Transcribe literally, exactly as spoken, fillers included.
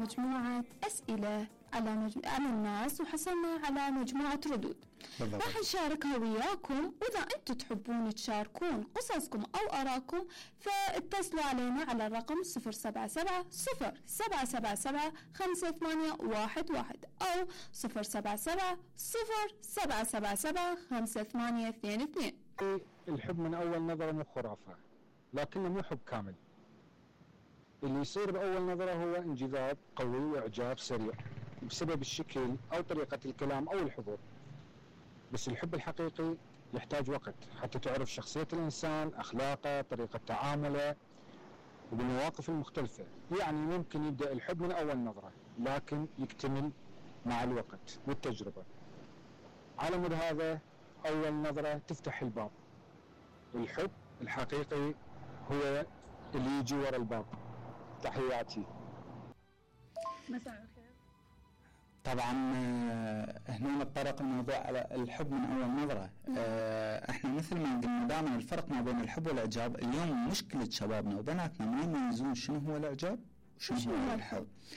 مجموعة أسئلة على مج... عن الناس، وحصلنا على مجموعة ردود راح نشاركها وياكم. وإذا أنتم تحبون تشاركون قصصكم أو آراءكم فاتصلوا علينا على الرقم صفر سبعة سبعة صفر سبعة سبعة سبعة خمسة ثمانية واحد واحد أو صفر سبعة سبعة صفر سبعة سبعة سبعة خمسة ثمانية اثنين اثنين. الحب من أول نظرة مو خرافة، لكنه مو حب كامل. اللي يصير بأول نظرة هو انجذاب قوي وإعجاب سريع بسبب الشكل أو طريقة الكلام أو الحضور. بس الحب الحقيقي يحتاج وقت حتى تعرف شخصية الإنسان، أخلاقه، طريقة تعامله وبالمواقف المختلفة. يعني ممكن يبدأ الحب من أول نظرة لكن يكتمل مع الوقت والتجربة. على مود هذا أول نظرة تفتح الباب. الحب الحقيقي هو اللي يجي ورا الباب. تحياتي. مساء الخير. طبعا هنا نتطرق الموضوع على الحب من أول نظرة. احنا مثل ما قلنا دائما الفرق ما بين الحب والإعجاب. اليوم مشكلة شبابنا وبناتنا ما يميزون شنو هو الإعجاب وشنو هو الحب.